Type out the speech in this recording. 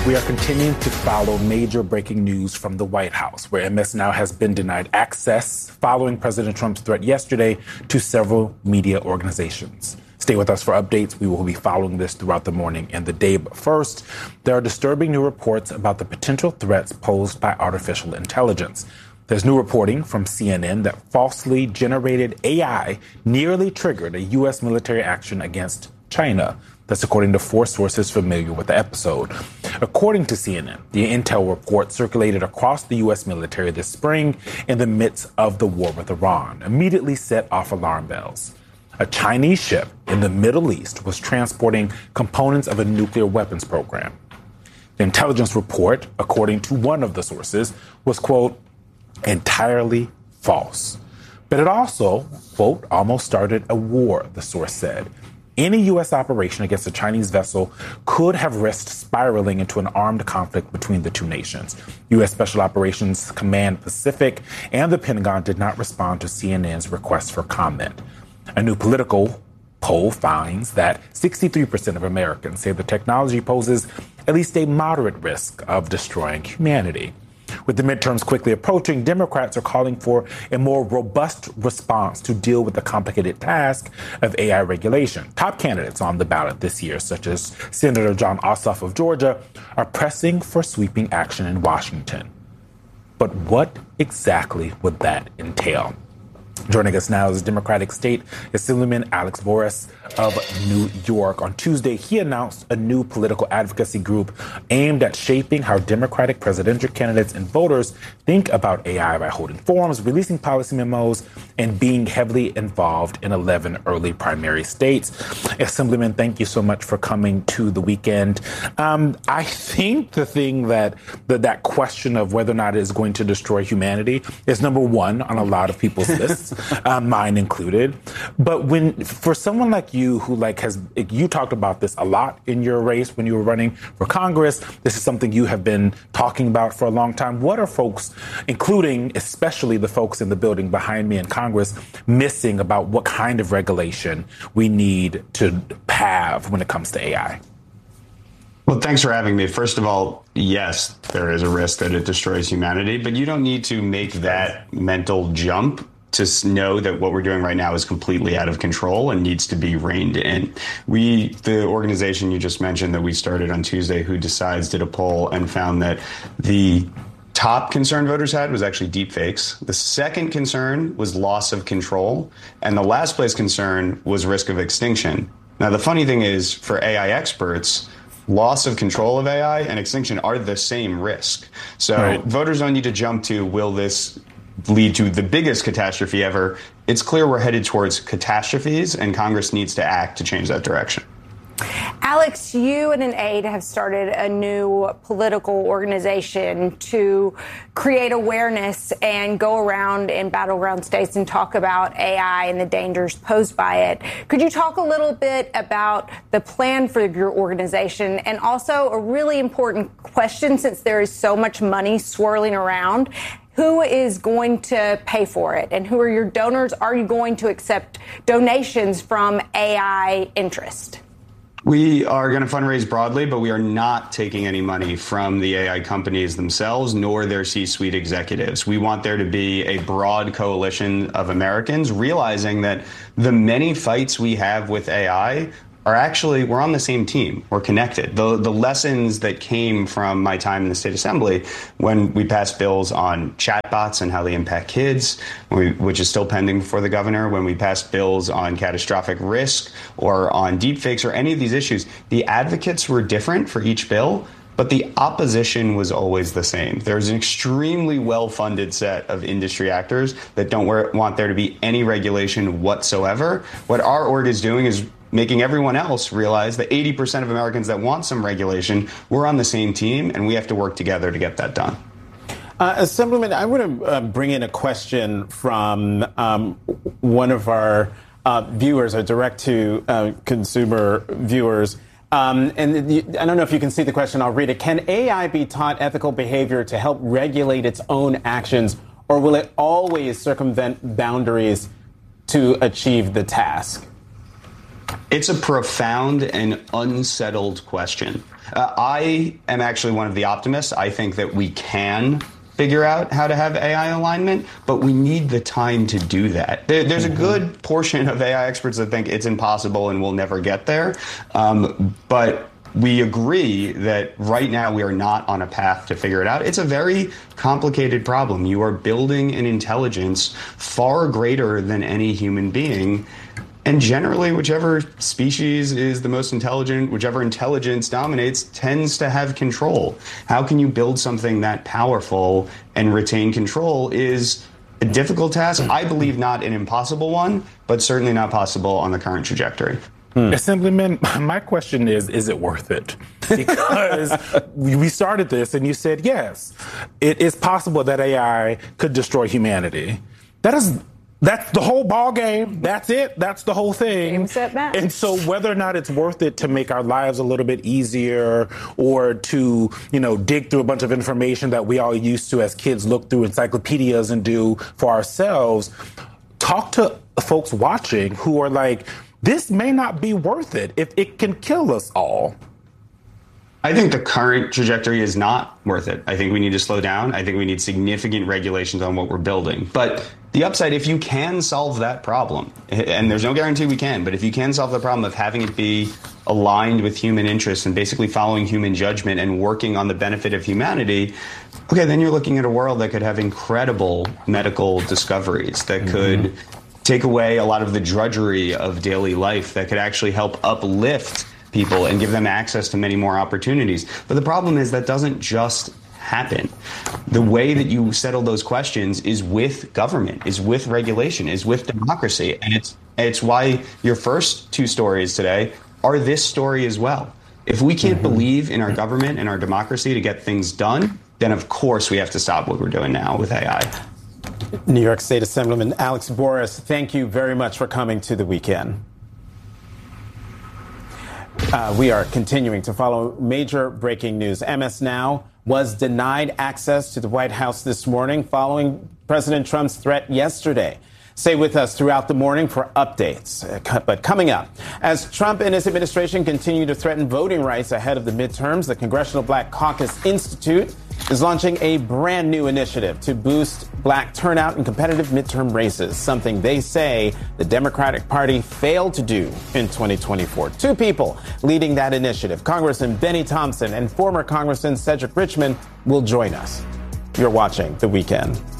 We are continuing to follow major breaking news from the White House, where MS Now has been denied access following President Trump's threat yesterday to several media organizations. Stay with us for updates. We will be following this throughout the morning and the day. But first, there are disturbing new reports about the potential threats posed by artificial intelligence. There's new reporting from CNN that falsely generated AI nearly triggered a U.S. military action against China. That's according to 4 sources familiar with the episode. According to CNN, the intel report circulated across the U.S. military this spring in the midst of the war with Iran immediately set off alarm bells. A Chinese ship in the Middle East was transporting components of a nuclear weapons program. The intelligence report, according to one of the sources, was, quote, entirely false. But it also, quote, almost started a war, the source said. Any U.S. operation against a Chinese vessel could have risked spiraling into an armed conflict between the two nations. U.S. Special Operations Command Pacific and the Pentagon did not respond to CNN's request for comment. A new political poll finds that 63% of Americans say the technology poses at least a moderate risk of destroying humanity. With the midterms quickly approaching, Democrats are calling for a more robust response to deal with the complicated task of AI regulation. Top candidates on the ballot this year, such as Senator Jon Ossoff of Georgia, are pressing for sweeping action in Washington. But what exactly would that entail? Joining us now is Democratic State Assemblyman Alex Voris of New York. On Tuesday, he announced a new political advocacy group aimed at shaping how Democratic presidential candidates and voters think about AI by holding forums, releasing policy memos, and being heavily involved in 11 early primary states. Assemblyman, thank you so much for coming to the weekend. I think the thing that question of whether or not it is going to destroy humanity is number one on a lot of people's lists. Mine included. But for someone like you who you talked about this a lot in your race when you were running for Congress, this is something you have been talking about for a long time. What are folks, including especially the folks in the building behind me in Congress, missing about what kind of regulation we need to have when it comes to AI? Well, thanks for having me. First of all, yes, there is a risk that it destroys humanity, but you don't need to make that mental jump to know that what we're doing right now is completely out of control and needs to be reined in. The organization you just mentioned that we started on Tuesday, Who Decides, did a poll and found that the top concern voters had was actually deepfakes. The second concern was loss of control. And the last place concern was risk of extinction. Now, the funny thing is, for AI experts, loss of control of AI and extinction are the same risk. So Voters don't need to jump to, will this lead to the biggest catastrophe ever? It's clear we're headed towards catastrophes, and Congress needs to act to change that direction. Alex, you and an aide have started a new political organization to create awareness and go around in battleground states and talk about AI and the dangers posed by it. Could you talk a little bit about the plan for your organization, and also a really important question, since there is so much money swirling around? Who is going to pay for it, and who are your donors? Are you going to accept donations from AI interest? We are going to fundraise broadly, but we are not taking any money from the AI companies themselves, nor their C-suite executives. We want there to be a broad coalition of Americans realizing that the many fights we have with AI are actually, we're on the same team. We're connected. The lessons that came from my time in the State Assembly when we passed bills on chatbots and how they impact kids, which is still pending before the governor, when we passed bills on catastrophic risk or on deepfakes or any of these issues, the advocates were different for each bill, but the opposition was always the same. There's an extremely well-funded set of industry actors that don't want there to be any regulation whatsoever. What our org is doing is making everyone else realize that 80% of Americans that want some regulation, we're on the same team, and we have to work together to get that done. Assemblyman, I want to bring in a question from one of our viewers, our direct-to-consumer viewers. I don't know if you can see the question. I'll read it. Can AI be taught ethical behavior to help regulate its own actions, or will it always circumvent boundaries to achieve the task? It's a profound and unsettled question. I am actually one of the optimists. I think that we can figure out how to have AI alignment, but we need the time to do that. There's a good portion of AI experts that think it's impossible and we'll never get there. But we agree that right now we are not on a path to figure it out. It's a very complicated problem. You are building an intelligence far greater than any human being. And generally, whichever species is the most intelligent, whichever intelligence dominates, tends to have control. How can you build something that powerful and retain control is a difficult task. I believe not an impossible one, but certainly not possible on the current trajectory. Assemblyman, my question is it worth it? Because we started this and you said, yes, it is possible that AI could destroy humanity. That's the whole ball game. That's it. That's the whole thing. Game, set, match. And so whether or not it's worth it to make our lives a little bit easier or to, dig through a bunch of information that we all used to as kids look through encyclopedias and do for ourselves, talk to folks watching who are like, this may not be worth it if it can kill us all. I think the current trajectory is not worth it. I think we need to slow down. I think we need significant regulations on what we're building. But the upside, if you can solve that problem, and there's no guarantee we can, but if you can solve the problem of having it be aligned with human interests and basically following human judgment and working on the benefit of humanity, okay, then you're looking at a world that could have incredible medical discoveries that could take away a lot of the drudgery of daily life, that could actually help uplift people and give them access to many more opportunities. But the problem is that doesn't just happen. The way that you settle those questions is with government, is with regulation, is with democracy. And it's why your first two stories today are this story as well. If we can't believe in our government and our democracy to get things done, then of course we have to stop what we're doing now with AI. New York State Assemblyman Alex Borras, thank you very much for coming to The Weekend. We are continuing to follow major breaking news. MS Now was denied access to the White House this morning following President Trump's threat yesterday. Stay with us throughout the morning for updates. But coming up, as Trump and his administration continue to threaten voting rights ahead of the midterms, the Congressional Black Caucus Institute is launching a brand new initiative to boost black turnout in competitive midterm races, something they say the Democratic Party failed to do in 2024. Two people leading that initiative, Congressman Benny Thompson and former Congressman Cedric Richmond, will join us. You're watching The Weekend.